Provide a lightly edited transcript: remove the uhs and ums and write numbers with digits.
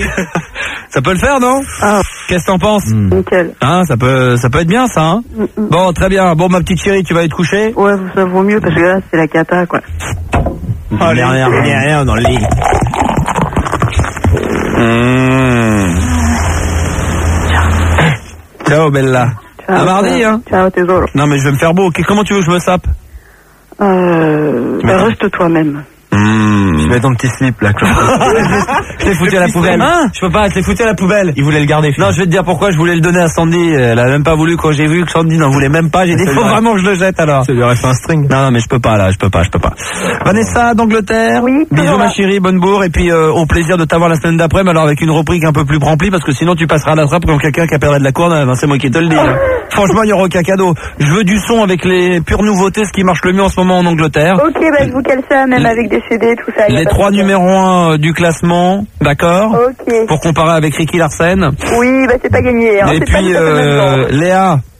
Ça peut le faire, non? Ah. Qu'est-ce que t'en penses? Nickel. Hein, ça peut être bien, ça, hein? Bon, très bien. Bon, ma petite chérie, tu vas aller te coucher? Ouais, ça vaut mieux parce que là, c'est la cata, quoi. Rien dans le lit. Ciao, Bella. Ciao, À mardi, hein? Ciao, tesoro. Non, mais je vais me faire beau. Comment tu veux que je me sape? Reste toi-même. Je mets ton petit slip là. Je l'ai foutu à la poubelle. Je peux pas, je l'ai foutu à la poubelle. Il voulait le garder. Non, je vais te dire pourquoi je voulais le donner à Sandy. Elle a même pas voulu. Quand j'ai vu que Sandy n'en voulait même pas, j'ai dit faut vraiment que je le jette alors. Ça lui aurait fait un string. Non, mais je peux pas là, je peux pas. Vanessa d'Angleterre. Oui. Bisous ma chérie, bonne bourre et puis au plaisir de t'avoir la semaine d'après, mais alors avec une rubrique un peu plus remplie parce que sinon tu passeras à la trappe comme quelqu'un qui a perdu de la courneuve. C'est moi qui te le dis. Franchement, il y aura aucun cadeau. Je veux du son avec les pures nouveautés, ce qui marche le mieux en ce moment en Angleterre. Ok, je vous cale ça, même avec des CD, tout ça. Les 3 numéros 1 du classement, d'accord? Ok. Pour comparer avec Ricky Larsen. Oui, c'est pas gagné. Hein. Et C'est puis pas Léa,